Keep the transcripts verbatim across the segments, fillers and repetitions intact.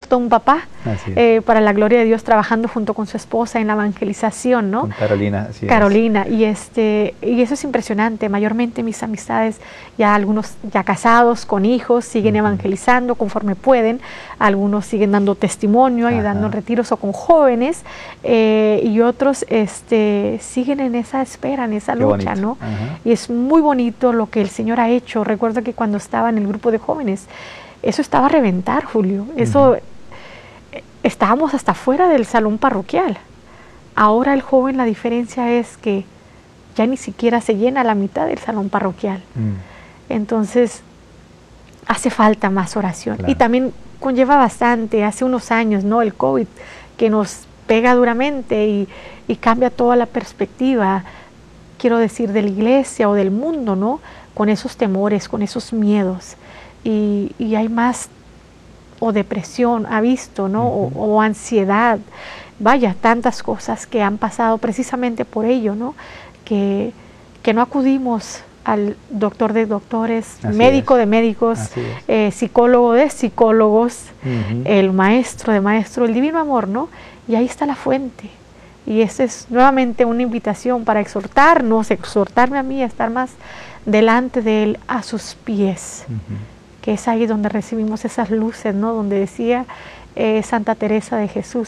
todo un papá, eh, para la gloria de Dios, trabajando junto con su esposa en la evangelización, ¿no? Con Carolina, así Carolina, es. y este y eso es impresionante. Mayormente mis amistades, ya algunos ya casados, con hijos, siguen uh-huh. evangelizando conforme pueden, algunos siguen dando testimonio, Ajá. ayudando en retiros o con jóvenes, eh, y otros este, siguen en esa espera, en esa Qué lucha, bonito. ¿no? Ajá. Y es muy bonito lo que el Señor ha hecho. Recuerdo que cuando estaba en el grupo de jóvenes, eso estaba a reventar, Julio. Eso, uh-huh. estábamos hasta fuera del salón parroquial. Ahora el joven, la diferencia es que ya ni siquiera se llena la mitad del salón parroquial. Mm. Entonces, hace falta más oración. Claro. Y también conlleva bastante, hace unos años, ¿no? El COVID, que nos pega duramente y, y cambia toda la perspectiva, quiero decir, de la iglesia o del mundo, ¿no? Con esos temores, con esos miedos. Y, y hay más o depresión, ha visto, ¿no? Uh-huh. o, o ansiedad, vaya, tantas cosas que han pasado precisamente por ello, ¿no? Que, que no acudimos al doctor de doctores, Así médico es. de médicos, eh, psicólogo de psicólogos, uh-huh. el maestro de maestros, el divino amor, ¿no? Y ahí está la fuente. Y esa es nuevamente una invitación para exhortarnos, exhortarme a mí a estar más delante de Él, a sus pies. Uh-huh. Que es ahí donde recibimos esas luces, ¿no? Donde decía eh, Santa Teresa de Jesús,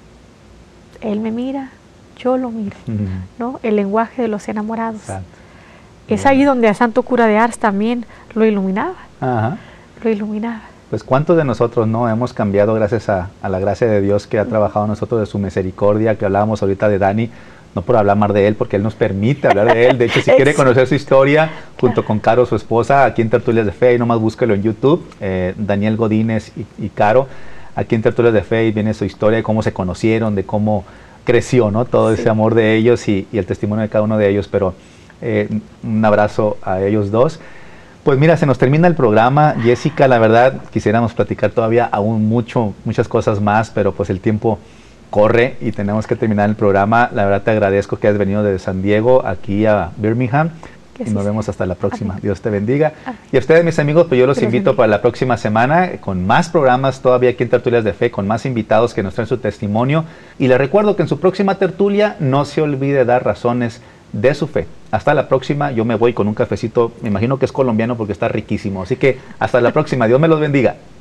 Él me mira, yo lo miro, uh-huh. ¿no? El lenguaje de los enamorados. Exacto. Es ahí donde a Santo Cura de Ars también lo iluminaba, Ajá. lo iluminaba. Pues cuántos de nosotros no hemos cambiado gracias a, a la gracia de Dios que ha trabajado en nosotros, de su misericordia, que hablábamos ahorita de Dani, no por hablar más de él, porque él nos permite hablar de él. De hecho, si quiere conocer su historia, junto con Caro, su esposa, aquí en Tertulias de Fe, ahí nomás búsquelo en YouTube, eh, Daniel Godínez y, y Caro, aquí en Tertulias de Fe, y viene su historia de cómo se conocieron, de cómo creció, ¿no? Todo sí. ese amor de ellos y, y el testimonio de cada uno de ellos, pero eh, un abrazo a ellos dos. Pues mira, se nos termina el programa, Jessica, la verdad quisiéramos platicar todavía aún mucho, muchas cosas más, pero pues el tiempo corre y tenemos que terminar el programa. La verdad te agradezco que has venido desde San Diego aquí a Birmingham y nos vemos hasta la próxima. Amén. Dios te bendiga. Amén. Y a ustedes, mis amigos, pues yo los Gracias. invito para la próxima semana con más programas todavía aquí en Tertulias de Fe, con más invitados que nos traen su testimonio. Y les recuerdo que en su próxima tertulia no se olvide dar razones de su fe. Hasta la próxima. Yo me voy con un cafecito, me imagino que es colombiano porque está riquísimo. Así que hasta la próxima. Dios me los bendiga.